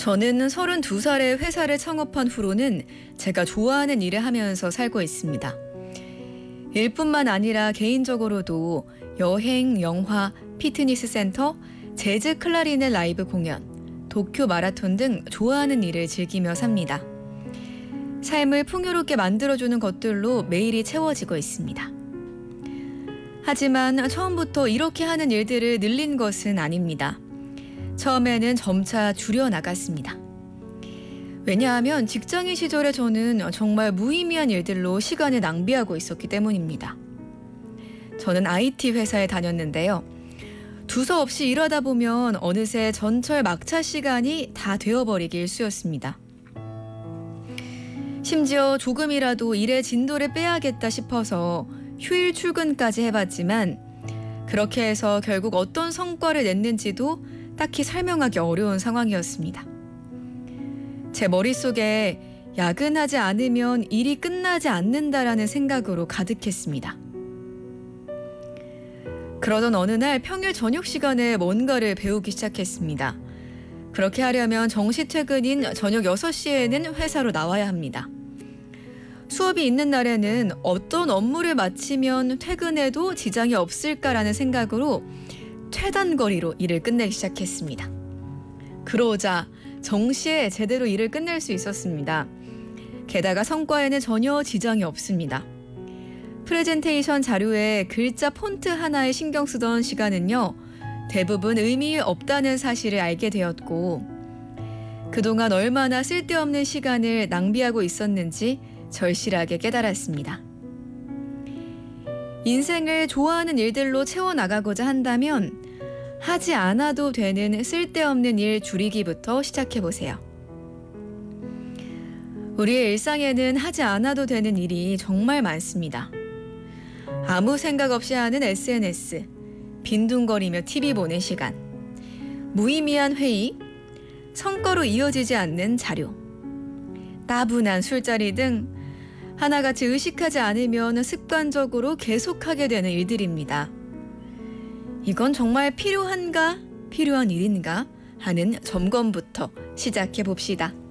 저는 32살에 회사를 창업한 후로는 제가 좋아하는 일을 하면서 살고 있습니다. 일뿐만 아니라 개인적으로도 여행, 영화, 피트니스 센터, 재즈 클라리넷 라이브 공연, 도쿄 마라톤 등 좋아하는 일을 즐기며 삽니다. 삶을 풍요롭게 만들어주는 것들로 매일이 채워지고 있습니다. 하지만 처음부터 이렇게 하는 일들을 늘린 것은 아닙니다. 처음에는 점차 줄여나갔습니다. 왜냐하면 직장인 시절에 저는 정말 무의미한 일들로 시간을 낭비하고 있었기 때문입니다. 저는 IT 회사에 다녔는데요. 두서없이 일하다 보면 어느새 전철 막차 시간이 다 되어버리기 일쑤였습니다. 심지어 조금이라도 일의 진도를 빼야겠다 싶어서 휴일 출근까지 해봤지만 그렇게 해서 결국 어떤 성과를 냈는지도 딱히 설명하기 어려운 상황이었습니다. 제 머릿속에 야근하지 않으면 일이 끝나지 않는다라는 생각으로 가득했습니다. 그러던 어느 날 평일 저녁 시간에 뭔가를 배우기 시작했습니다. 그렇게 하려면 정시 퇴근인 저녁 6시에는 회사로 나와야 합니다. 수업이 있는 날에는 어떤 업무를 마치면 퇴근해도 지장이 없을까라는 생각으로 최단거리로 일을 끝내기 시작했습니다. 그러자 정시에 제대로 일을 끝낼 수 있었습니다. 게다가 성과에는 전혀 지장이 없습니다. 프레젠테이션 자료에 글자 폰트 하나에 신경 쓰던 시간은요, 대부분 의미 없다는 사실을 알게 되었고, 그동안 얼마나 쓸데없는 시간을 낭비하고 있었는지 절실하게 깨달았습니다. 인생을 좋아하는 일들로 채워나가고자 한다면 하지 않아도 되는 쓸데없는 일 줄이기부터 시작해보세요. 우리의 일상에는 하지 않아도 되는 일이 정말 많습니다. 아무 생각 없이 하는 SNS, 빈둥거리며 TV 보는 시간, 무의미한 회의, 성과로 이어지지 않는 자료, 따분한 술자리 등 하나같이 의식하지 않으면 습관적으로 계속하게 되는 일들입니다. 이건 정말 필요한가? 필요한 일인가? 하는 점검부터 시작해 봅시다.